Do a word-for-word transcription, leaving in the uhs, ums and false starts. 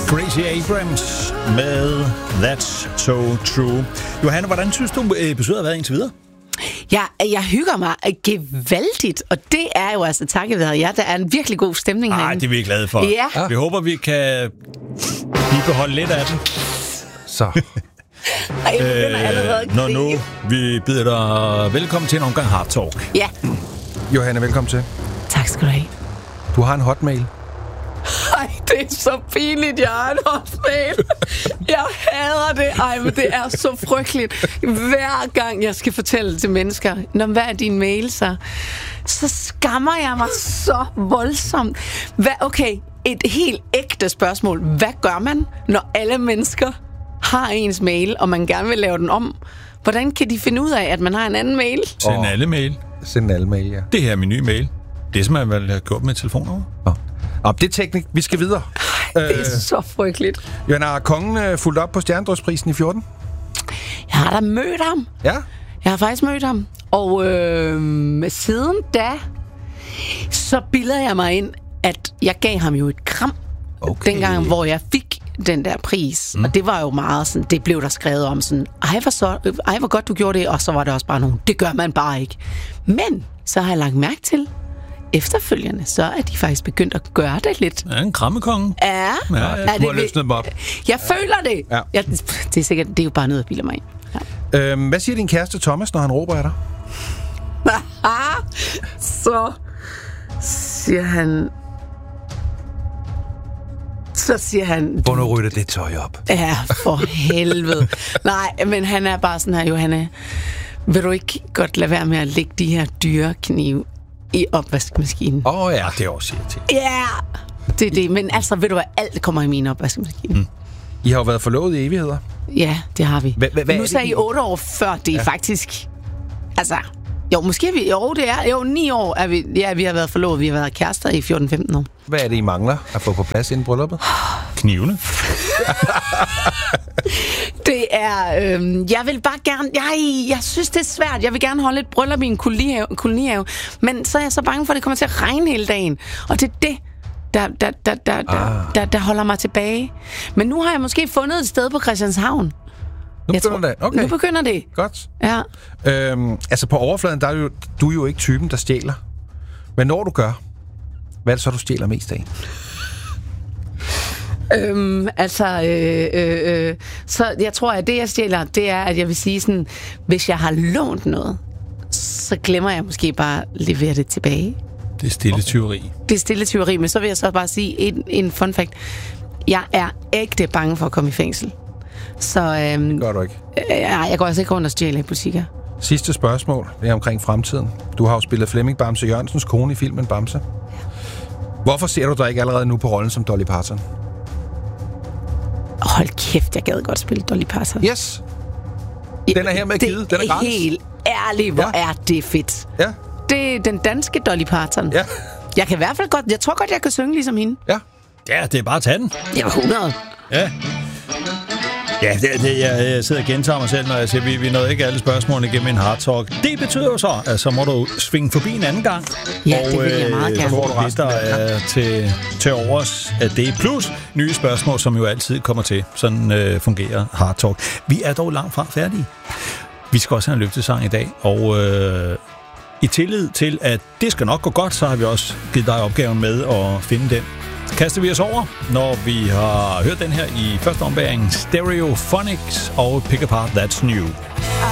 Gracie Abrams med That's So True. Johanne, hvordan synes du, episoden har været indtil videre? Ja, jeg hygger mig gevaldigt, og det er jo altså takket være jer. Der er en virkelig god stemning herinde. Nej, det er vi glade for. Ja. Vi håber, vi kan bibeholde lidt af den. Så. Ej, øh, når nu vi byder dig velkommen til en omgang Hard Talk. Ja. Johanne, velkommen til. Tak skal du have. Du har en hotmail. Ej, det er så pinligt, jeg har en hotmail. Jeg hader det. Ej, men det er så frygteligt. Hver gang jeg skal fortælle til mennesker, når hvad er din mail, så, så skammer jeg mig så voldsomt. Hvad, okay, et helt ægte spørgsmål. Hvad gør man, når alle mennesker har ens mail, og man gerne vil lave den om? Hvordan kan de finde ud af, at man har en anden mail? Send oh. alle mail. Send alle mail, ja. Det her er min nye mail. Det som jeg vel har gjort med telefonnummer. Oh. Og det er teknik. Vi skal videre. Ej, det er øh, så frygteligt. Johanna, har kongen øh, fulgt op på Stjernedrysprisen i fjorten? Jeg har da mødt ham. Ja? Jeg har faktisk mødt ham. Og øh, siden da, så bilder jeg mig ind, at jeg gav ham jo et kram. Okay. Dengang, hvor jeg fik den der pris. Mm. Og det var jo meget sådan, det blev der skrevet om sådan, ej hvor, så, ej, hvor godt du gjorde det. Og så var det også bare nogen, det gør man bare ikke. Men så har jeg lagt mærke til, efterfølgende, så er de faktisk begyndt at gøre det lidt. Ja, en krammekonge. Ja. Ja, ja. Er Du har løsnet dem op. Jeg føler det. Ja. Ja, det er sikkert, det er jo bare noget, jeg bilder mig ind. Ja. Øhm, hvad siger din kæreste Thomas, når han råber af dig? Så siger han... Så siger han... Hvor nu rytter det tøj op. Ja, for helvede. Nej, men han er bare sådan her, Johanne, vil du ikke godt lade være med at lægge de her dyre knive i opvaskemaskinen? Åh oh, ja, det er også til. Ja, det er det. Men altså, ved du hvad, alt kommer i min opvaskemaskine. Mm. I har jo været forlovet i evigheder. Ja, det har vi. Hva, hva, hva nu sagde I otte år før, det er ja. faktisk... Altså, jo, måske er vi... Jo, det er... Jo, ni år er vi... Ja, vi har været forlovet. Vi har været kærester i fjorten femten år. Hvad er det, I mangler at få på plads inden brylluppet? Knivene. Det er... Øhm, jeg vil bare gerne... Jeg, jeg synes, det er svært. Jeg vil gerne holde et bryllup i en kolonihave, kolonihave. Men så er jeg så bange for, at det kommer til at regne hele dagen. Og det er det, der, der, der, der, der, ah. der, der holder mig tilbage. Men nu har jeg måske fundet et sted på Christianshavn. Nu begynder tror, det. Okay. Nu begynder det. Godt. Ja. Øhm, altså på overfladen, der er jo, du er jo ikke typen, der stjæler. Men når du gør, hvad er det så, du stjæler mest af? Øhm, altså, øh, øh, øh, så jeg tror, at det, jeg stjæler, det er, at jeg vil sige sådan, hvis jeg har lånt noget, så glemmer jeg måske bare at levere det tilbage. Det er stille tyveri. Det er stille tyveri, men så vil jeg så bare sige en, en fun fact. Jeg er ægte bange for at komme i fængsel. Så, øhm, det gør du ikke. Øh, jeg går altså ikke rundt og stjæler i butikker. Sidste spørgsmål, det er omkring fremtiden. Du har jo spillet Flemming Bamse Jørgensens kone i filmen Bamse. Ja. Hvorfor ser du dig ikke allerede nu på rollen som Dolly Parton? Hold kæft, jeg gad godt spille Dolly Parton. Yes. Den er her med givet. Den er gratis. Helt ærligt, hvor ja. er det fedt. Ja. Det er den danske Dolly Parton. Ja. Jeg kan i hvert fald godt, jeg tror godt, jeg kan synge ligesom hende. Ja. Ja, det er bare at tage den. Jeg var hundrede. Ja. Ja, det, det, jeg, jeg sidder og gentager mig selv, når jeg siger, at vi, vi nåede ikke alle spørgsmålene igennem en hard talk. Det betyder jo så, at så må du svinge forbi en anden gang. Ja, og, det vil jeg meget gerne. Så får du det, der er til, til overs af det. Plus nye spørgsmål, som jo altid kommer til. Sådan øh, fungerer hard talk. Vi er dog langt fra færdige. Vi skal også have en løftesang i dag, og øh, i tillid til, at det skal nok gå godt, så har vi også givet dig opgaven med at finde den. Kaster vi os over, når vi har hørt den her i første ombæring, Stereophonics og Pick Apart That's New.